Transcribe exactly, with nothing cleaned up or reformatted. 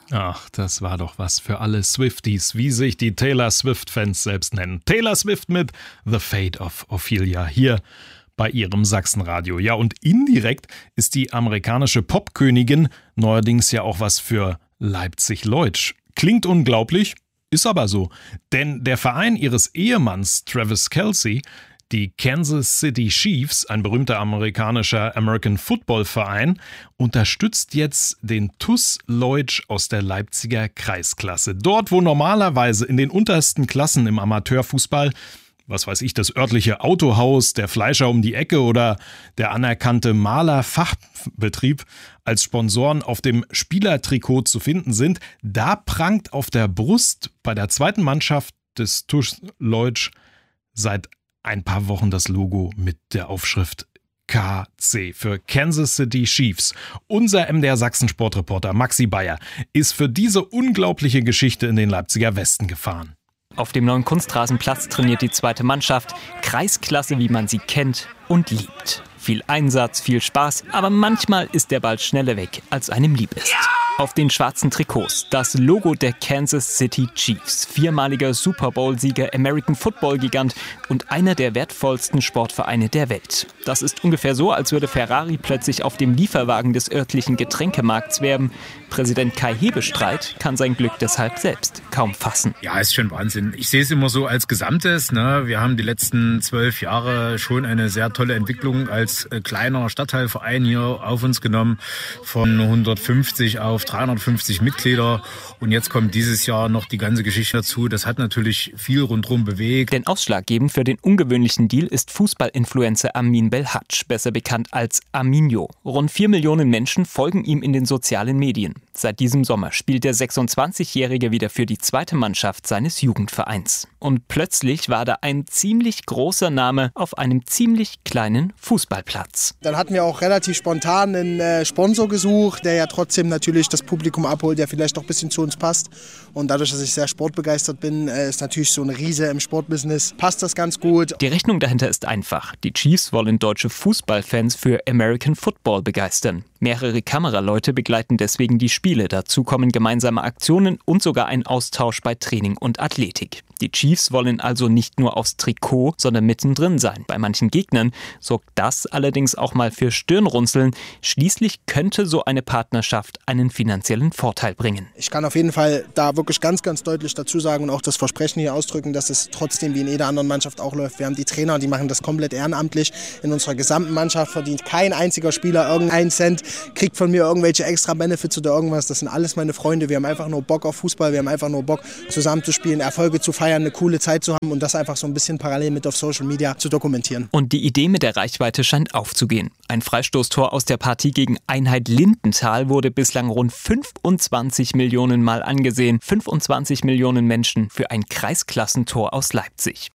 Ach, das war doch was für alle Swifties, wie sich die Taylor Swift-Fans selbst nennen. Taylor Swift mit The Fate of Ophelia hier bei ihrem Sachsenradio. Ja, und indirekt ist die amerikanische Popkönigin neuerdings ja auch was für Leipzig-Leutsch. Klingt unglaublich, ist aber so. Denn der Verein ihres Ehemanns Travis Kelce, die Kansas City Chiefs, ein berühmter amerikanischer American Football Verein, unterstützt jetzt den T U S Leutsch aus der Leipziger Kreisklasse. Dort, wo normalerweise in den untersten Klassen im Amateurfußball, was weiß ich, das örtliche Autohaus, der Fleischer um die Ecke oder der anerkannte Malerfachbetrieb als Sponsoren auf dem Spielertrikot zu finden sind, da prangt auf der Brust bei der zweiten Mannschaft des T U S Leutsch seit ein paar Wochen das Logo mit der Aufschrift K C für Kansas City Chiefs. Unser M D R Sachsen-Sportreporter Maxi Bayer ist für diese unglaubliche Geschichte in den Leipziger Westen gefahren. Auf dem neuen Kunstrasenplatz trainiert die zweite Mannschaft. Kreisklasse, wie man sie kennt und liebt. Viel Einsatz, viel Spaß, aber manchmal ist der Ball schneller weg, als einem lieb ist. Auf den schwarzen Trikots das Logo der Kansas City Chiefs, viermaliger Super Bowl-Sieger, American Football-Gigant und einer der wertvollsten Sportvereine der Welt. Das ist ungefähr so, als würde Ferrari plötzlich auf dem Lieferwagen des örtlichen Getränkemarkts werben. Präsident Kai Hebestreit kann sein Glück deshalb selbst kaum fassen. Ja, ist schon Wahnsinn. Ich sehe es immer so als Gesamtes. Ne? Wir haben die letzten zwölf Jahre schon eine sehr tolle Entwicklung als äh, kleiner Stadtteilverein hier auf uns genommen. Von hundertfünfzig auf dreihundertfünfzig Mitglieder. Und jetzt kommt dieses Jahr noch die ganze Geschichte dazu. Das hat natürlich viel rundherum bewegt. Denn ausschlaggebend für den ungewöhnlichen Deal ist Fußballinfluencer Amin Belhadj, besser bekannt als Aminho. Rund vier Millionen Menschen folgen ihm in den sozialen Medien. Seit diesem Sommer spielt der sechsundzwanzigjährige wieder für die zweite Mannschaft seines Jugendvereins. Und plötzlich war da ein ziemlich großer Name auf einem ziemlich kleinen Fußballplatz. Dann hatten wir auch relativ spontan einen äh, Sponsor gesucht, der ja trotzdem natürlich das Publikum abholt, der vielleicht auch ein bisschen zu uns passt. Und dadurch, dass ich sehr sportbegeistert bin, äh, ist natürlich so eine Riese im Sportbusiness, passt das ganz gut. Die Rechnung dahinter ist einfach. Die Chiefs wollen deutsche Fußballfans für American Football begeistern. Mehrere Kameraleute begleiten deswegen die Spiele. Dazu kommen gemeinsame Aktionen und sogar ein Austausch bei Training und Athletik. Die Chiefs wollen also nicht nur aufs Trikot, sondern mittendrin sein. Bei manchen Gegnern sorgt das allerdings auch mal für Stirnrunzeln. Schließlich könnte so eine Partnerschaft einen finanziellen Vorteil bringen. Ich kann auf jeden Fall da wirklich ganz, ganz deutlich dazu sagen und auch das Versprechen hier ausdrücken, dass es trotzdem wie in jeder anderen Mannschaft auch läuft. Wir haben die Trainer, die machen das komplett ehrenamtlich. In unserer gesamten Mannschaft verdient kein einziger Spieler irgendeinen Cent, kriegt von mir irgendwelche extra Benefits oder irgendwas. Das sind alles meine Freunde. Wir haben einfach nur Bock auf Fußball. Wir haben einfach nur Bock, zusammen zu spielen, Erfolge zu feiern, eine coole Zeit zu haben und das einfach so ein bisschen parallel mit auf Social Media zu dokumentieren. Und die Idee mit der Reichweite scheint aufzugehen. Ein Freistoßtor aus der Partie gegen Einheit Lindenthal wurde bislang rund fünfundzwanzig Millionen Mal angesehen. fünfundzwanzig Millionen Menschen für ein Kreisklassentor aus Leipzig.